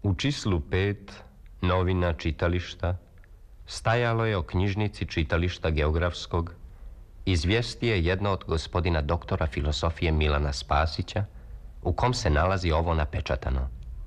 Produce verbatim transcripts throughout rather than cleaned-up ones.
U číslu pet novina čitališta stajalo je o knjižnici čitališta geografskog. Izvijesti je jedno od gospodina doktora filosofije Milana Spasića, u kom se nalazi ovo napečatano.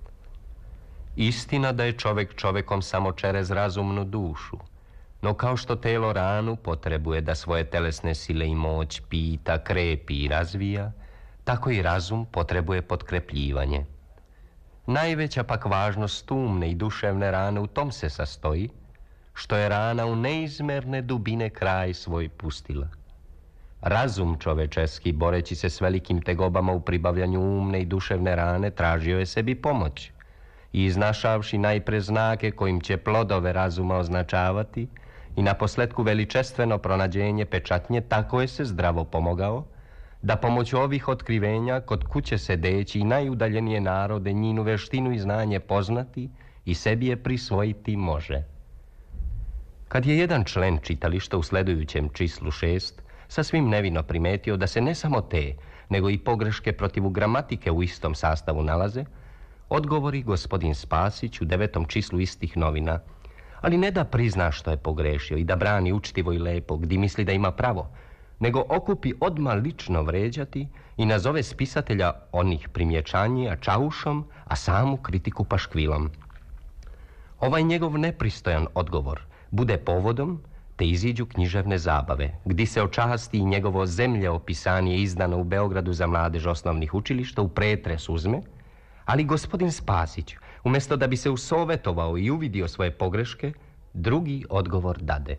Istina da je čovjek čovjekom samo čerez razumnu dušu, no kao što telo ranu potrebuje da svoje telesne sile i moć pita, krepi i razvija, tako i razum potrebuje potkrepljivanje. Najveća pak važnost umne i duševne rane u tom se sastoji, što je rana u neizmerne dubine kraj svoj pustila. Razum čovečeski, boreći se s velikim tegobama u pribavljanju umne i duševne rane, tražio je sebi pomoć i iznašavši najpre znake kojim će plodove razuma označavati i na posletku veličestveno pronađenje pečatnje, tako je se zdravo pomogao da pomoću ovih otkrivenja kod kuće sedeći i najudaljenije narode njinu veštinu i znanje poznati i sebi je prisvojiti može. Kad je jedan člen čitališta u sledujućem číslu šest sasvim nevino primetio da se ne samo te, nego i pogreške protivu gramatike u istom sastavu nalaze, odgovori gospodin Spasić u devetom číslu istih novina, ali ne da prizna što je pogrešio i da brani učtivo i lepo gdje misli da ima pravo, nego okupi odmah lično vređati i nazove spisatelja onih primječanija čaušom, a samu kritiku paškvilom. Ovaj njegov nepristojan odgovor bude povodom te iziđu književne zabave, gdje se očasti i njegovo zemlje opisanje izdano u Beogradu za mladež osnovnih učilišta u pretres uzme, ali gospodin Spasić, umjesto da bi se usovetovao i uvidio svoje pogreške, drugi odgovor dade.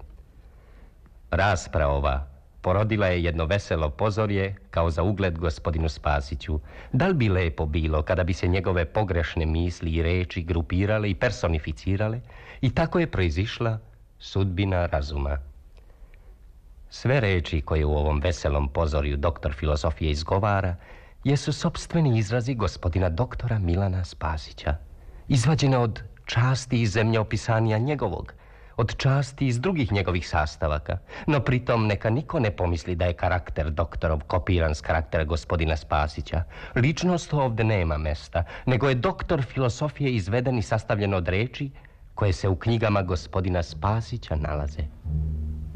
Rasprava ova porodila je jedno veselo pozorje kao za ugled gospodinu Spasiću. Da li bi lepo bilo kada bi se njegove pogrešne misli i reči grupirale i personificirale i tako je proizišla sudbina razuma. Sve reči koje u ovom veselom pozorju doktor filosofije izgovara jesu sopstveni izrazi gospodina doktora Milana Spasića, izvađene od časti iz zemljopisanja njegovog, od časti iz drugih njegovih sastavaka, no pritom neka niko ne pomisli da je karakter doktorov kopiran s karaktera gospodina Spasića. Ličnost ovdje nema mesta, nego je doktor filosofije izveden i sastavljen od reči koje se u knjigama gospodina Spasića nalaze.